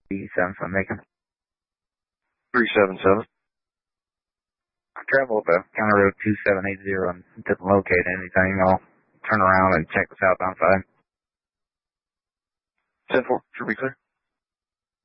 77 Macon. 377. I travel up County Road 2780 and didn't locate anything. I'll turn around and check the southbound side. 10-4, should be clear.